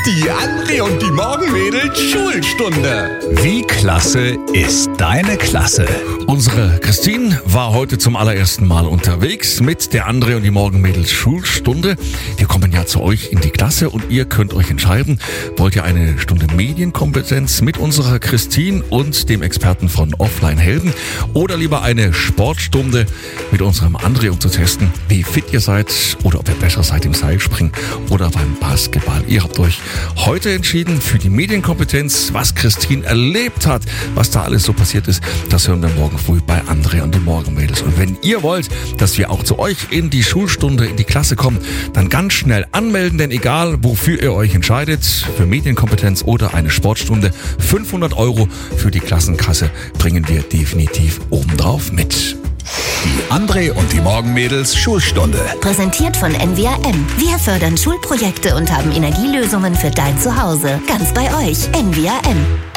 Die André und die Morgenmädels Schulstunde. Wie klasse ist deine Klasse? Unsere Christine war heute zum allerersten Mal unterwegs mit der André und die Morgenmädels Schulstunde. Wir kommen ja zu euch in die Klasse und ihr könnt euch entscheiden, wollt ihr eine Stunde Medienkompetenz mit unserer Christine und dem Experten von Offline Helden oder lieber eine Sportstunde mit unserem André, um zu testen, wie fit ihr seid oder ob ihr besser seid im Seilspringen oder beim Basketball. Ihr habt euch heute entschieden für die Medienkompetenz. Was Christine erlebt hat, was da alles so passiert ist, das hören wir morgen früh bei André und den Morgenmädels. Und wenn ihr wollt, dass wir auch zu euch in die Schulstunde, in die Klasse kommen, dann ganz schnell anmelden, denn egal, wofür ihr euch entscheidet, für Medienkompetenz oder eine Sportstunde, 500 € für die Klassenkasse bringen wir definitiv obendrauf mit. Die André und die Morgenmädels Schulstunde. Präsentiert von NWAM. Wir fördern Schulprojekte und haben Energielösungen für dein Zuhause. Ganz bei euch. NWAM.